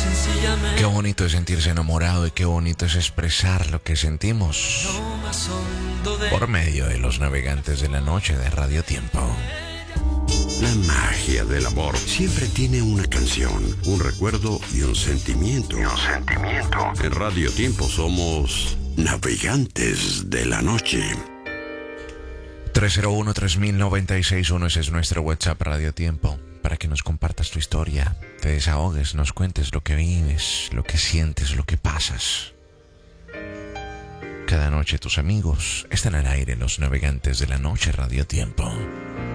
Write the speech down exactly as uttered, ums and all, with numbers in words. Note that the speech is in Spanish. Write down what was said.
Qué bonito es sentirse enamorado y qué bonito es expresar lo que sentimos por medio de los navegantes de la noche de Radio Tiempo. La magia del amor siempre tiene una canción, un recuerdo y un sentimiento. Y un sentimiento. En Radio Tiempo somos navegantes de la noche. tres cero uno, tres mil, noventa y seis uno, ese es nuestro WhatsApp Radio Tiempo, para que nos compartas tu historia, te desahogues, nos cuentes lo que vives, lo que sientes, lo que pasas. Cada noche tus amigos están al aire, los navegantes de la noche Radio Tiempo.